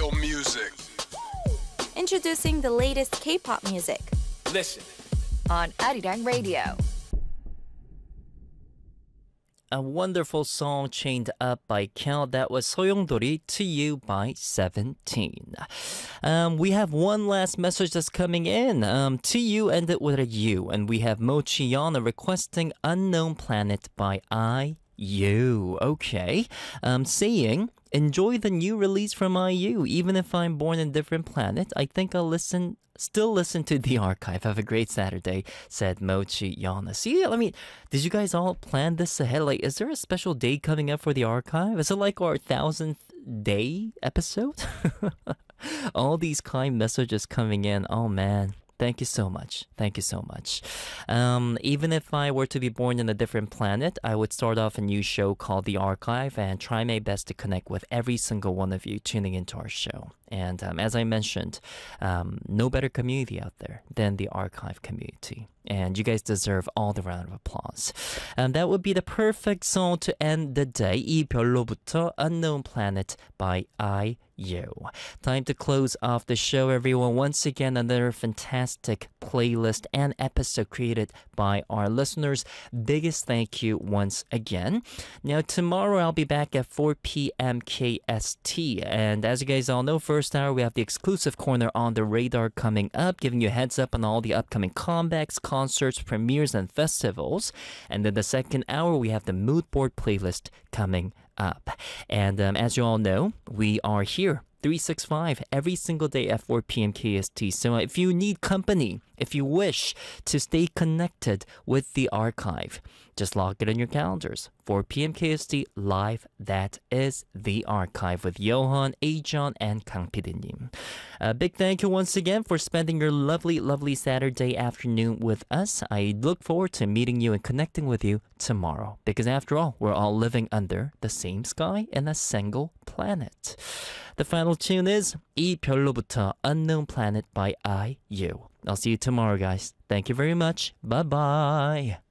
Real music. Introducing the latest K-pop music. Listen. On Arirang Radio. A wonderful song chained up by Count. That was 소용돌이 To You by 17. We have one last message that's coming in. To You ended with a U. And we have Mochiyana requesting Unknown Planet by IU. Okay. Saying, enjoy the new release from IU. Even if I'm born in a different planet, I think I'll still listen to the archive. Have a great Saturday, said Mochi Yana. See, I mean, did you guys all plan this ahead? Like, is there a special day coming up for the archive? Is it like our 1000th day episode? All these kind messages coming in. Oh, man. Thank you so much. Thank you so much. Even if I were to be born in a different planet, I would start off a new show called The Archive and try my best to connect with every single one of you tuning into our show. And as I mentioned, no better community out there than the Archive community. And you guys deserve all the round of applause. That would be the perfect song to end the day. 이 별로부터 Unknown Planet by IU. Time to close off the show, everyone. Once again, another fantastic playlist and episode created by our listeners. Biggest thank you once again. Now, tomorrow I'll be back at 4 p.m. KST. And as you guys all know, first hour we have the exclusive corner on the radar coming up, giving you a heads up on all the upcoming comebacks, concerts, premieres, and festivals. And then the second hour, we have the mood board playlist coming up. And as you all know, we are here 365 every single day at 4 p.m. KST. So if you need company, if you wish to stay connected with the archive, just log it in your calendars. 4 p.m. KST live. That is the archive with Johan, Ajon, and Kang PD님. A big thank you once again for spending your lovely, lovely Saturday afternoon with us. I look forward to meeting you and connecting with you tomorrow. Because after all, we're all living under the same sky in a single planet. The final tune is 이 별로부터 Unknown Planet by IU. I'll see you tomorrow, guys. Thank you very much. Bye-bye.